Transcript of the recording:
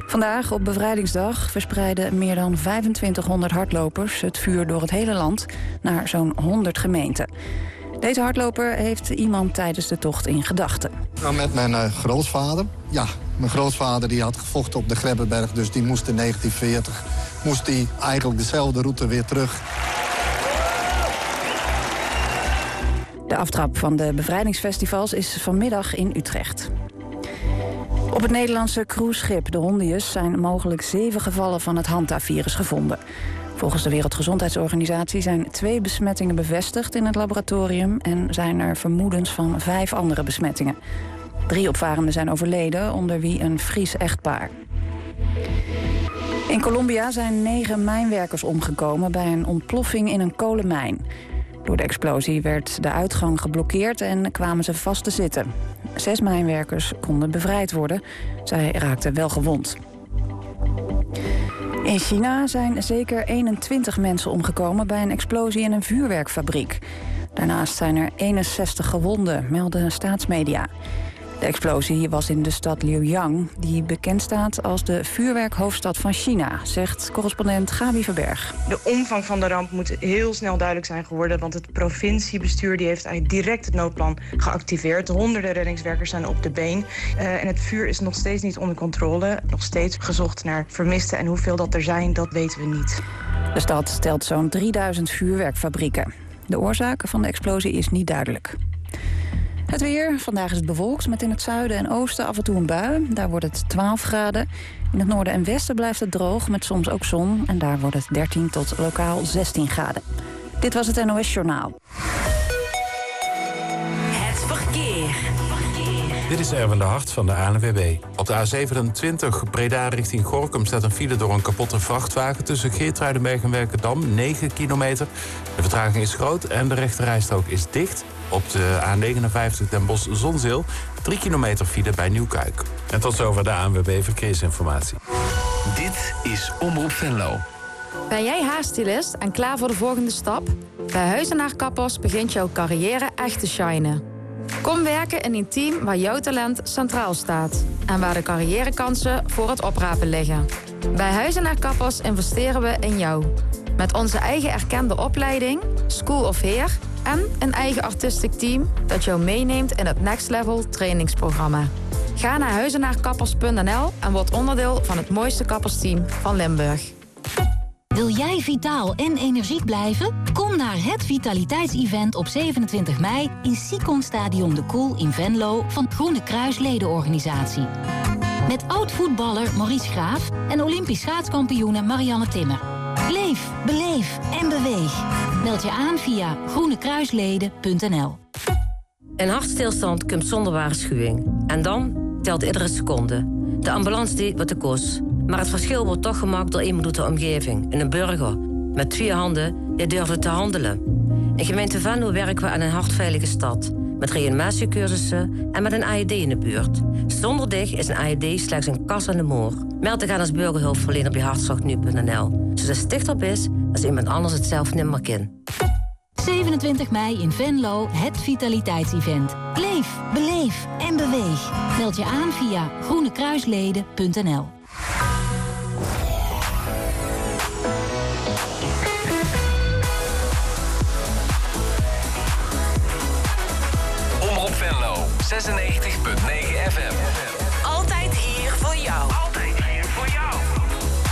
Vandaag, op Bevrijdingsdag, verspreiden meer dan 2500 hardlopers het vuur door het hele land naar zo'n 100 gemeenten. Deze hardloper heeft iemand tijdens de tocht in gedachten. Nou, met mijn grootvader. Ja, mijn grootvader die had gevochten op de Grebbeberg, dus die moest in 1940 eigenlijk dezelfde route weer terug. De aftrap van de bevrijdingsfestivals is vanmiddag in Utrecht. Op het Nederlandse cruiseschip de Hondius zijn mogelijk 7 gevallen van het Hanta-virus gevonden. Volgens de Wereldgezondheidsorganisatie zijn 2 besmettingen bevestigd in het laboratorium en zijn er vermoedens van 5 andere besmettingen. 3 opvarenden zijn overleden, onder wie een Fries echtpaar. In Colombia zijn 9 mijnwerkers omgekomen bij een ontploffing in een kolenmijn. Door de explosie werd de uitgang geblokkeerd en kwamen ze vast te zitten. 6 mijnwerkers konden bevrijd worden. Zij raakten wel gewond. In China zijn zeker 21 mensen omgekomen bij een explosie in een vuurwerkfabriek. Daarnaast zijn er 61 gewonden, melden staatsmedia. De explosie was in de stad Liuyang, die bekend staat als de vuurwerkhoofdstad van China, zegt correspondent Gabi Verberg. De omvang van de ramp moet heel snel duidelijk zijn geworden, want het provinciebestuur die heeft eigenlijk direct het noodplan geactiveerd. Honderden reddingswerkers zijn op de been en het vuur is nog steeds niet onder controle. Nog steeds gezocht naar vermisten en hoeveel dat er zijn, dat weten we niet. De stad stelt zo'n 3000 vuurwerkfabrieken. De oorzaak van de explosie is niet duidelijk. Het weer. Vandaag is het bewolkt met in het zuiden en oosten af en toe een bui. Daar wordt het 12 graden. In het noorden en westen blijft het droog met soms ook zon. En daar wordt het 13 tot lokaal 16 graden. Dit was het NOS Journaal. Het verkeer. Dit is Erwin de Hart van de ANWB. Op de A27 Breda richting Gorinchem staat een file door een kapotte vrachtwagen tussen Geertruidenberg en Werkendam, 9 kilometer. De vertraging is groot en de rechterrijstrook is dicht. Op de A59 Den Bosch-Zonzeel 3 kilometer file bij Nieuwkuik. En tot zover de ANWB Verkeersinformatie. Dit is Omroep Venlo. Ben jij haarstylist en klaar voor de volgende stap? Bij Huizenaar Kappers begint jouw carrière echt te shinen. Kom werken in een team waar jouw talent centraal staat. En waar de carrièrekansen voor het oprapen liggen. Bij Huizenaar Kappers investeren we in jou. Met onze eigen erkende opleiding, School of Hair en een eigen artistic team dat jou meeneemt in het Next Level trainingsprogramma. Ga naar huizenaarkappers.nl en word onderdeel van het mooiste kappersteam van Limburg. Wil jij vitaal en energiek blijven? Kom naar het vitaliteitsevent op 27 mei in Sicon Stadion de Koel in Venlo van Groene Kruis ledenorganisatie. Met oud-voetballer Maurice Graaf en Olympisch schaatskampioene Marianne Timmer. Leef, beleef en beweeg. Meld je aan via groenekruisleden.nl. Een hartstilstand komt zonder waarschuwing. En dan telt iedere seconde. De ambulance deed wat de kost. Maar het verschil wordt toch gemaakt door iemand uit de omgeving. En een burger. Met 2 handen die durfde te handelen. In gemeente Venlo werken we aan een hartveilige stad. Met reanimatiecursussen en met een AED in de buurt. Zonder dich is een AED slechts een kas aan de moor. Meld te gaan als burgerhulpverlener bij hartslagnu.nl. Zodat het dichtop is als iemand anders het zelf nimmer kan. 27 mei in Venlo, het vitaliteitsevent. Leef, beleef en beweeg. Meld je aan via groenekruisleden.nl. Omroep Venlo, 96.9 FM.